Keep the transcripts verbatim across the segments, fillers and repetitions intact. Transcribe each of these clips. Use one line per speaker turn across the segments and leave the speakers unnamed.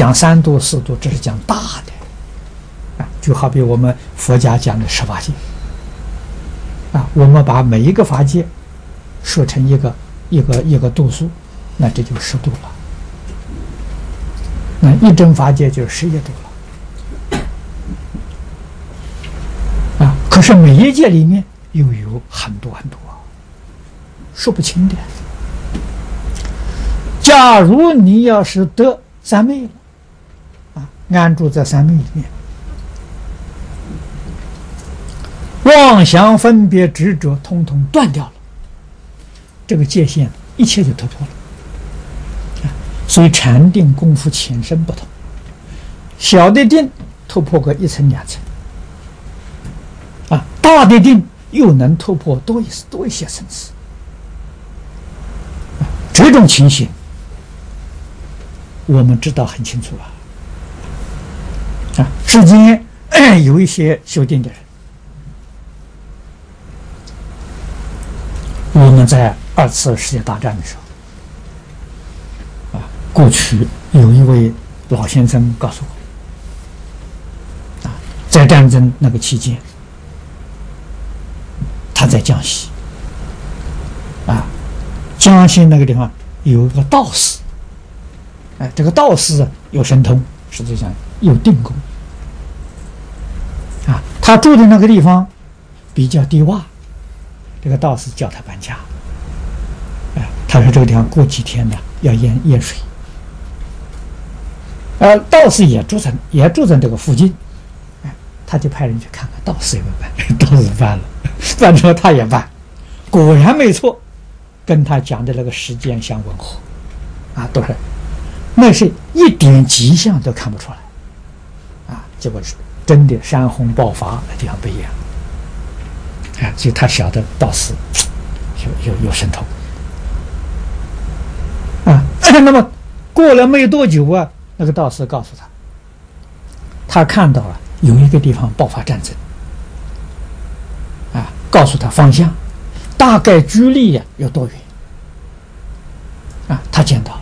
讲三度四度，这是讲大的啊，就好比我们佛家讲的十法界啊，我们把每一个法界说成一个一个一个度数，那这就十度了。那一真法界就十一度了啊。可是每一界里面又有很多很多说不清的。假如你要是得三昧了啊，安住在三昧里面，妄想分别执着通通断掉了，这个界限一切就突破了。所以禅定功夫浅深不同，小的定突破个一层两层啊，大的定又能突破多一多一些层次。啊、这种情形我们知道很清楚啊。啊，世间有一些修定的人，我们在二次世界大战的时候。过去有一位老先生告诉我，啊，在战争那个期间，他在江西，啊，江西那个地方有一个道士，哎，这个道士有神通，实际上有定功，啊，他住的那个地方比较低洼，这个道士叫他搬家，哎，他说这个地方过几天呢要淹淹水。呃，道士也住在也住在这个附近，哎，他就派人去看看道士有没有办，道士办了，办之后他也办，果然没错，跟他讲的那个时间相吻合，啊，都是，那是一点迹象都看不出来，啊，结果是真的山洪爆发，那地方被淹了，啊，所以他晓得道士有有有神通，啊，那么过了没多久啊。那个道士告诉他，他看到了有一个地方爆发战争，啊，告诉他方向，大概距离呀有多远，啊，他见到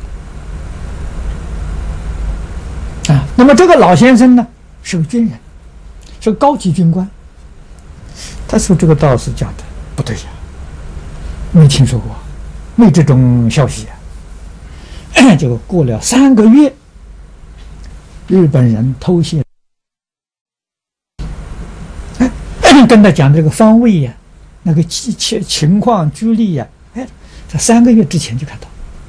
了，啊，那么这个老先生呢是个军人，是个高级军官，他说这个道士讲的不对呀，没听说过，没这种消息啊，结果过了三个月。日本人偷袭，哎，跟他讲这个方位呀、啊，那个情情况、距离呀、啊，哎，在三个月之前就看到，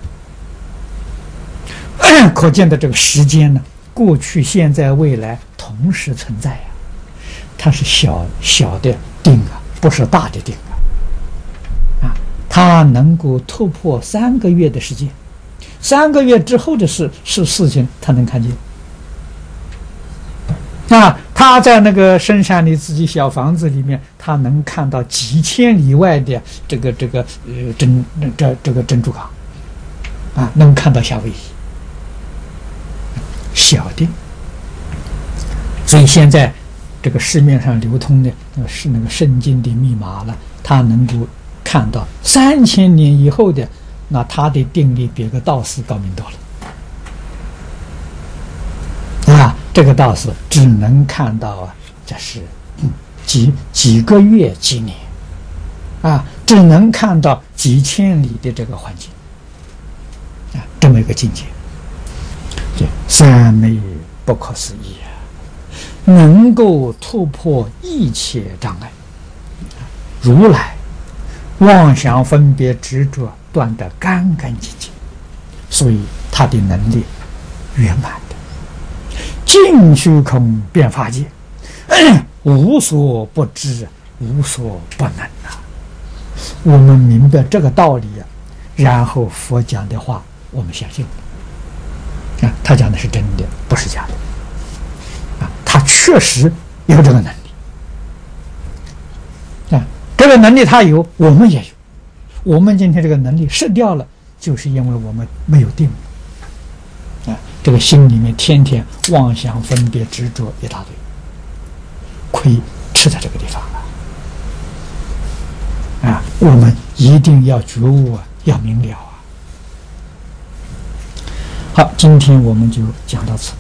哎、可见的这个时间呢，过去、现在、未来同时存在呀、啊，它是小小的定啊，不是大的定啊，啊，它能够突破三个月的时间，三个月之后的事是事情，它能看见。啊，他在那个深山里自己小房子里面，他能看到几千里外的这个这个呃珍这这个珍珠港，啊，能看到夏威夷，小的。所以现在这个市面上流通的那个是那个圣经的密码了，他能够看到三千年以后的，那他的定力比个道士高明多了。啊，这个道士只能看到啊，这是、嗯、几几个月、几年，啊，只能看到几千里的这个环境，啊，这么一个境界，这三昧不可思议啊，能够突破一切障碍，如来妄想分别执着断得干干净净，所以他的能力圆满。尽虚空遍法界，无所不知，无所不能啊！我们明白这个道理啊，然后佛讲的话，我们相信啊，他讲的是真的，不是假的啊，他确实有这个能力啊，这个能力他有，我们也有。我们今天这个能力失掉了，就是因为我们没有定。啊，这个心里面天天妄想分别执着一大堆，亏吃在这个地方了啊！我们一定要觉悟啊，要明了啊！好，今天我们就讲到此。